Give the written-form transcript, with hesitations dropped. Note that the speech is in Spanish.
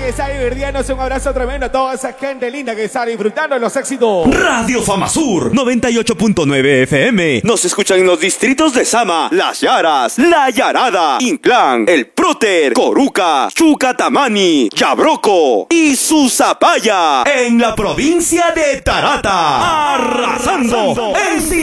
que está divirtiéndose. Un abrazo tremendo a toda esa gente linda que está disfrutando de los éxitos. Radio Fama Sur 98.9 FM. Nos escuchan en los distritos de Sama, Las Yaras, La Yarada, Inclán, El Próter, Coruca, Chucatamani, Yabroco y Susapaya. En la provincia de Tarata. Arrasando en